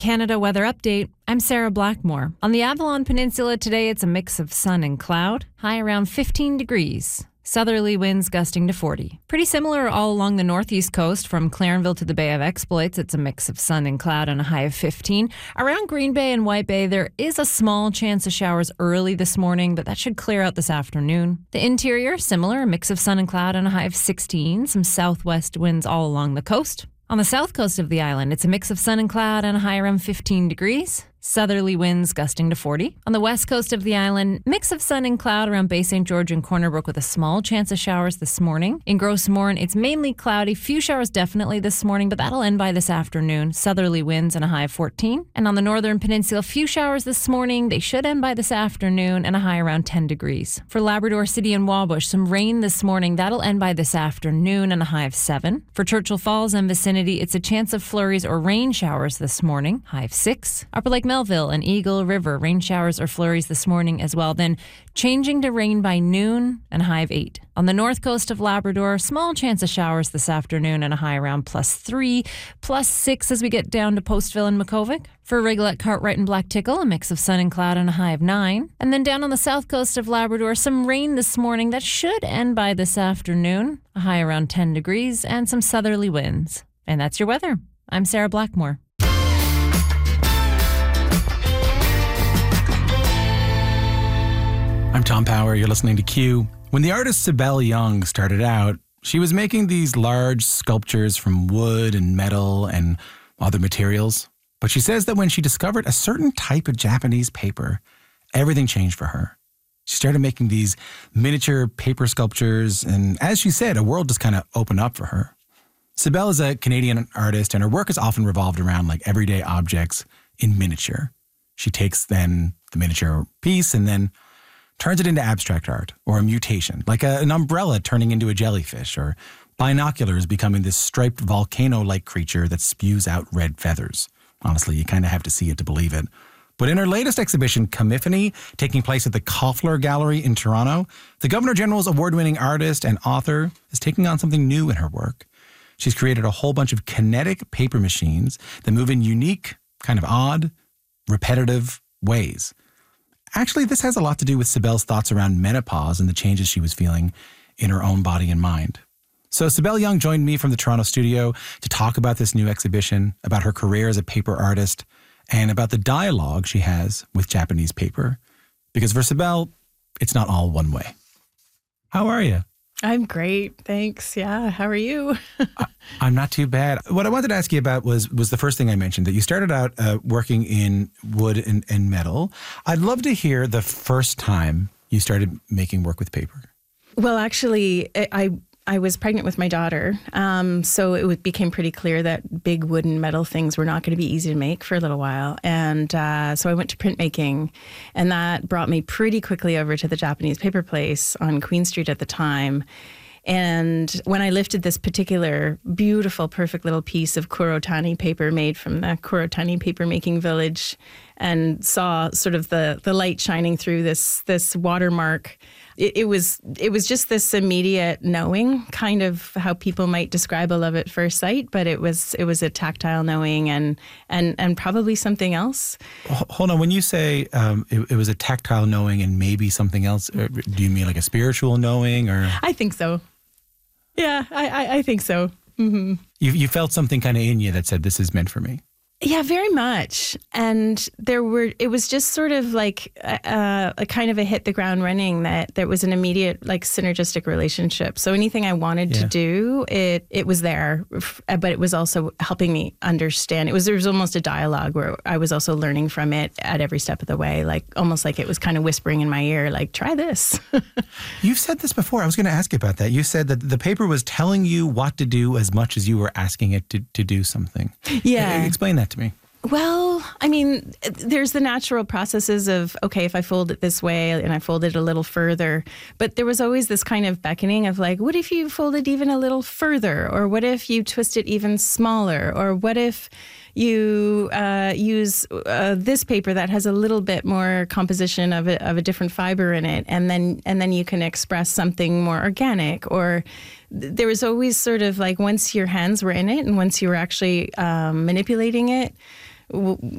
Canada weather update. I'm Sarah Blackmore. On the Avalon Peninsula today, it's a mix of sun and cloud, high around 15 degrees. Southerly winds gusting to 40. Pretty similar all along the northeast coast from Clarenville to the Bay of Exploits. It's a mix of sun and cloud and a high of 15. Around Green Bay and White Bay, there is a small chance of showers early this morning, but that should clear out this afternoon. The interior, similar, a mix of sun and cloud and a high of 16. Some southwest winds all along the coast. On the south coast of the island, it's a mix of sun and cloud and a high around 15 degrees. Southerly winds gusting to 40. On the west coast of the island, mix of sun and cloud around Bay St. George and Corner Brook with a small chance of showers this morning. In Gros Morne, it's mainly cloudy. Few showers definitely this morning, but that'll end by this afternoon. Southerly winds and a high of 14. And on the northern peninsula, few showers this morning. They should end by this afternoon and a high around 10 degrees. For Labrador City and Wabush, some rain this morning. That'll end by this afternoon and a high of 7. For Churchill Falls and vicinity, it's a chance of flurries or rain showers this morning. High of 6. Upper Lake Melville and Eagle River, rain showers or flurries this morning as well. Then changing to rain by noon and a high of 8. On the north coast of Labrador, small chance of showers this afternoon and a high around +3, +6 as we get down to Postville and Makkovik. For Rigolette, Cartwright and Black Tickle, a mix of sun and cloud and a high of 9. And then down on the south coast of Labrador, some rain this morning that should end by this afternoon, a high around 10 degrees and some southerly winds. And that's your weather. I'm Sarah Blackmore. I'm Tom Power. You're listening to Q. When the artist Sibel Young started out, she was making these large sculptures from wood and metal and other materials. But she says that when she discovered a certain type of Japanese paper, everything changed for her. She started making these miniature paper sculptures, and as she said, a world just kind of opened up for her. Sibel is a Canadian artist, and her work is often revolved around like everyday objects in miniature. She takes then the miniature piece and then turns it into abstract art or a mutation, like an umbrella turning into a jellyfish or binoculars becoming this striped volcano-like creature that spews out red feathers. Honestly, you kind of have to see it to believe it. But in her latest exhibition, Commiphany, taking place at the Koffler Gallery in Toronto, the Governor General's award-winning artist and author is taking on something new in her work. She's created a whole bunch of kinetic paper machines that move in unique, kind of odd, repetitive ways. Actually, this has a lot to do with Sibel's thoughts around menopause and the changes she was feeling in her own body and mind. So Sibel Young joined me from the Toronto studio to talk about this new exhibition, about her career as a paper artist, and about the dialogue she has with Japanese paper. Because for Sibel, it's not all one way. How are you? I'm great, thanks. Yeah, how are you? I'm not too bad. What I wanted to ask you about was the first thing I mentioned, that you started out working in wood and metal. I'd love to hear the first time you started making work with paper. Well, actually, I was pregnant with my daughter, so became pretty clear that big wood and metal things were not going to be easy to make for a little while. And so I went to printmaking, and that brought me pretty quickly over to the Japanese paper place on Queen Street at the time. And when I lifted this particular beautiful, perfect little piece of Kurotani paper made from the Kurotani paper making village and saw sort of the light shining through this watermark, it was just this immediate knowing, kind of how people might describe a love at first sight, but it was a tactile knowing and probably something else. Hold on, when you say it was a tactile knowing and maybe something else, do you mean like a spiritual knowing, or? I think so. Yeah, I think so. Mm-hmm. You felt something kind of in you that said, this is meant for me. Yeah, very much. And it was just sort of like a kind of a hit the ground running, that there was an immediate like synergistic relationship. So anything I wanted to do, it was there, but it was also helping me understand. There was almost a dialogue where I was also learning from it at every step of the way, like almost like it was kind of whispering in my ear, like, try this. You've said this before. I was going to ask you about that. You said that the paper was telling you what to do as much as you were asking it to do something. Yeah. Explain that to me. Well, I mean, there's the natural processes of, okay, if I fold it this way and I fold it a little further, but there was always this kind of beckoning of like, what if you fold it even a little further? Or what if you twist it even smaller? Or what if you use this paper that has a little bit more composition of a different fiber in it, and then you can express something more organic? Or there was always sort of like, once your hands were in it and once you were actually manipulating it,